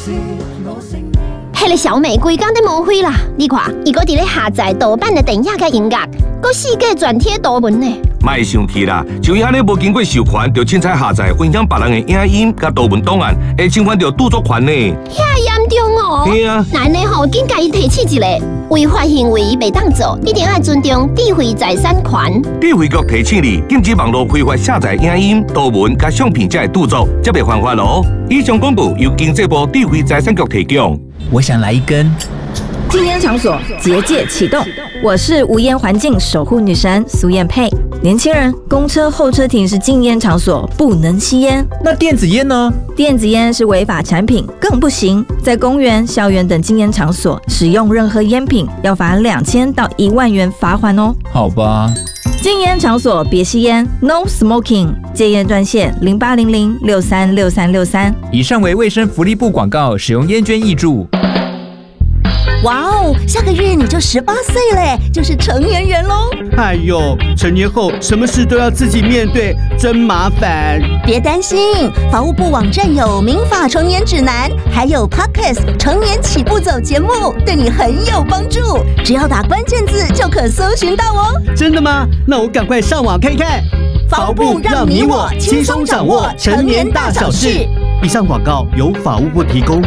迄个小美规工都无灰啦！你看，伊搁伫咧下载盗版的电影甲音乐，搁四界转贴图文呢。 莫生气啦，就伊安尼无经过授权，就凊彩下载分享别人的影音甲图文档案，会侵犯到著作权呢。 遐严重哦！ 对啊， 咱呢吼，紧甲伊提起一个违法行为袂当做，一定要尊重智慧财产权。 智慧局提醒你，禁止网络非法下载影音、图文甲相片才会著作，才袂犯法咯。以上广播由经济部智慧财产局提供。 我想来一根。 禁烟场所结界启动，我是无烟环境守护女神苏燕佩。年轻人，公车候车亭是禁烟场所，不能吸烟。 那电子烟呢？ 电子烟是违法产品，更不行。在公园、校园等禁烟场所使用任何烟品，要罚2000到1万元罚款哦。 好吧。 禁烟场所别吸烟 ，No Smoking。戒烟专线0800636363。 以上为卫生福利部广告，使用烟捐挹注。 哇哦，下个月你就18岁嘞，就是成年人喽！ 哎呦，成年后什么事都要自己面对，真麻烦。 别担心，法务部网站有民法成年指南，还有 Podcast 成年起步走节目，对你很有帮助。只要打关键字就可搜寻到哦。 真的吗？那我赶快上网看看。 法务部让你我轻松掌握成年大小事。 以上广告由法务部提供。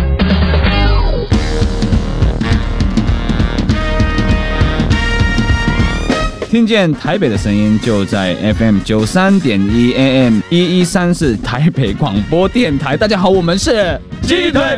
听见台北的声音，就在 FM 93.1 AM 1134台北广播电台。大家好，我们是鸡腿